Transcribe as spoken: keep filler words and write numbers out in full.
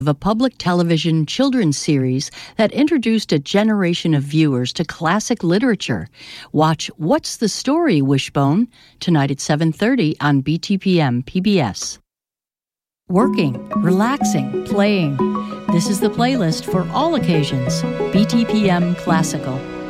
a public television children's series that introduced a generation of viewers to classic literature. Watch What's the Story, Wishbone, tonight at seven thirty on B T P M P B S. Working, relaxing, playing. This is the playlist for all occasions. B T P M Classical.